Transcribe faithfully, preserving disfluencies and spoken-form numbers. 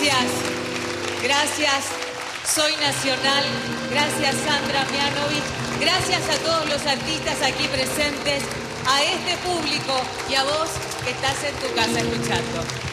Gracias, gracias. Soy Nacional, gracias Sandra Mianovich, gracias a todos los artistas aquí presentes, a este público y a vos que estás en tu casa escuchando.